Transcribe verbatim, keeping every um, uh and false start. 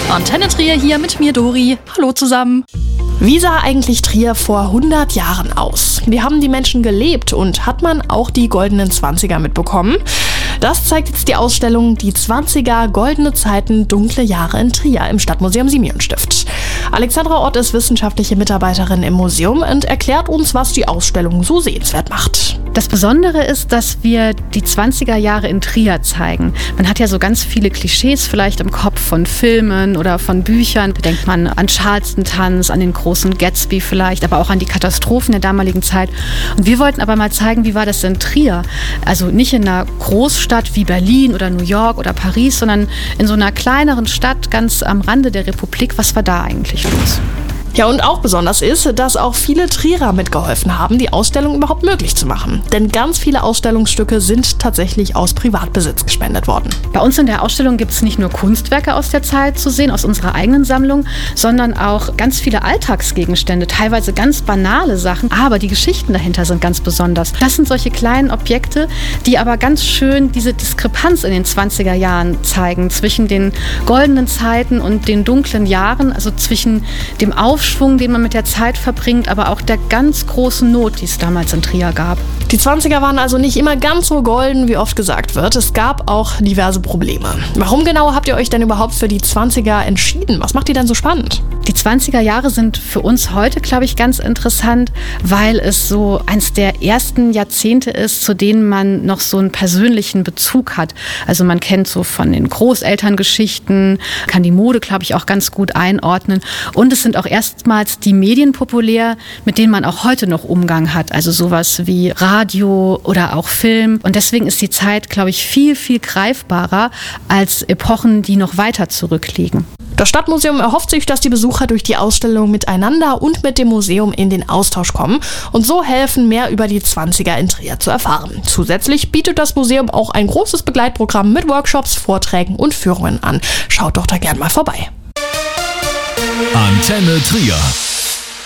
Antenne Trier hier mit mir, Dori. Hallo zusammen. Wie sah eigentlich Trier vor hundert Jahren aus? Wie haben die Menschen gelebt und hat man auch die goldenen Zwanziger mitbekommen? Das zeigt jetzt die Ausstellung Die Zwanziger, goldene Zeiten, dunkle Jahre in Trier im Stadtmuseum Simeonstift. Alexandra Ott ist wissenschaftliche Mitarbeiterin im Museum und erklärt uns, was die Ausstellung so sehenswert macht. Das Besondere ist, dass wir die zwanziger Jahre in Trier zeigen. Man hat ja so ganz viele Klischees vielleicht im Kopf von Filmen oder von Büchern. Da denkt man an Charleston-Tanz, an den großen Gatsby vielleicht, aber auch an die Katastrophen der damaligen Zeit. Und wir wollten aber mal zeigen, wie war das in Trier? Also nicht in einer Großstadt wie Berlin oder New York oder Paris, sondern in so einer kleineren Stadt ganz am Rande der Republik. Was war da eigentlich los? Ja, und auch besonders ist, dass auch viele Trierer mitgeholfen haben, die Ausstellung überhaupt möglich zu machen. Denn ganz viele Ausstellungsstücke sind tatsächlich aus Privatbesitz gespendet worden. Bei uns in der Ausstellung gibt es nicht nur Kunstwerke aus der Zeit zu sehen, aus unserer eigenen Sammlung, sondern auch ganz viele Alltagsgegenstände, teilweise ganz banale Sachen, aber die Geschichten dahinter sind ganz besonders. Das sind solche kleinen Objekte, die aber ganz schön diese Diskrepanz in den zwanziger Jahren zeigen, zwischen den goldenen Zeiten und den dunklen Jahren, also zwischen dem Aufschwung, den man mit der Zeit verbringt, aber auch der ganz großen Not, die es damals in Trier gab. Die Zwanziger waren also nicht immer ganz so golden, wie oft gesagt wird. Es gab auch diverse Probleme. Warum genau habt ihr euch denn überhaupt für die Zwanziger entschieden? Was macht die denn so spannend? Die zwanziger Jahre sind für uns heute, glaube ich, ganz interessant, weil es so eins der ersten Jahrzehnte ist, zu denen man noch so einen persönlichen Bezug hat. Also man kennt so von den Großelterngeschichten, kann die Mode, glaube ich, auch ganz gut einordnen. Und es sind auch erstmals die Medien populär, mit denen man auch heute noch Umgang hat. Also sowas wie Radio oder auch Film. Und deswegen ist die Zeit, glaube ich, viel, viel greifbarer als Epochen, die noch weiter zurückliegen. Das Stadtmuseum erhofft sich, dass die Besucher durch die Ausstellung miteinander und mit dem Museum in den Austausch kommen und so helfen, mehr über die Zwanziger in Trier zu erfahren. Zusätzlich bietet das Museum auch ein großes Begleitprogramm mit Workshops, Vorträgen und Führungen an. Schaut doch da gern mal vorbei. Antenne Trier.